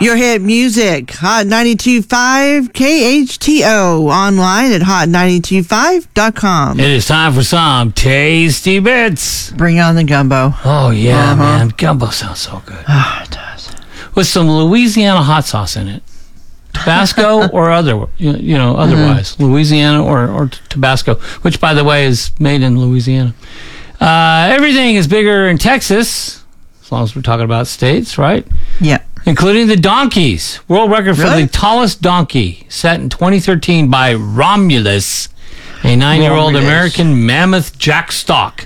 Your hit music, Hot 92.5 KHTO, online at hot925.com. It is time for some tasty bits. Bring on the gumbo. Oh, yeah, man. Gumbo sounds so good. Oh, it does. With some Louisiana hot sauce in it. Tabasco or otherwise. Louisiana or Tabasco, which, by the way, is made in Louisiana. Everything is bigger in Texas, as long as we're talking about states, right? Yeah. Including the donkeys. World record for Really? the tallest donkey, set in 2013 by Romulus, a 9-year-old Romulus. American mammoth jackstock.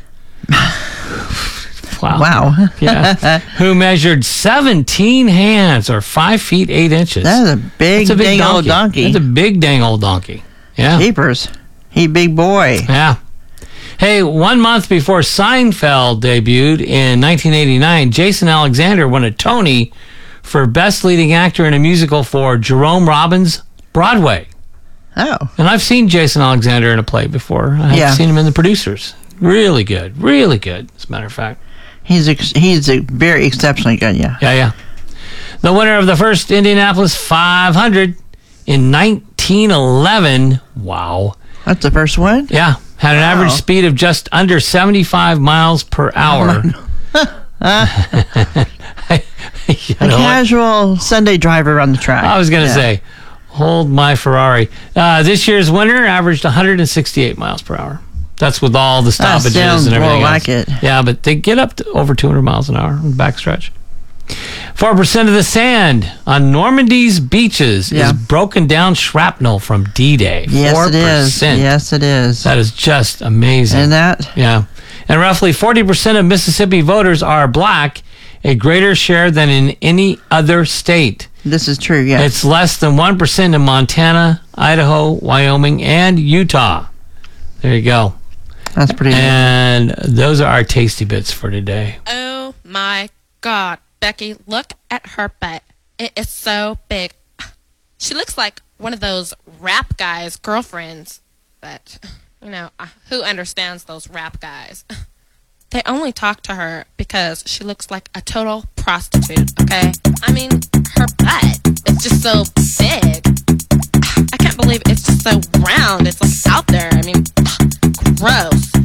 Wow. Yeah. Who measured 17 hands or 5 feet 8 inches. That's a big, That's a dang old donkey. That's a big dang old donkey. Yeah. Jeepers. He big boy. Yeah. Hey, 1 month before Seinfeld debuted in 1989, Jason Alexander won a Tony for Best Leading Actor in a Musical for Jerome Robbins' Broadway. Oh. And I've seen Jason Alexander in a play before. I've seen him in The Producers. Really good. Really good, as a matter of fact. He's a very exceptionally good, yeah. Yeah. The winner of the first Indianapolis 500 in 1911. Wow. That's the first one? Yeah. Had an average speed of just under 75 miles per hour. A casual Sunday driver on the track. I was going to say, hold my Ferrari. This year's winner averaged 168 miles per hour. That's with all the stoppages sounds and everything more else. like it. Yeah, but they get up to over 200 miles an hour on the backstretch. 4% of the sand on Normandy's beaches is broken down shrapnel from D-Day. Yes, 4%. it is. Yes, it is. That is just amazing. And that? Yeah. And roughly 40% of Mississippi voters are black, a greater share than in any other state. This is true, yes. It's less than 1% in Montana, Idaho, Wyoming, and Utah. There you go. That's pretty good. And those are our tasty bits for today. Oh my God, Becky, look at her butt. It is so big. She looks like one of those rap guys' girlfriends. But, who understands those rap guys? They only talk to her because she looks like a total prostitute, okay? I mean, her butt is just so big. I can't believe it's just so round. It's like out there. I mean, gross.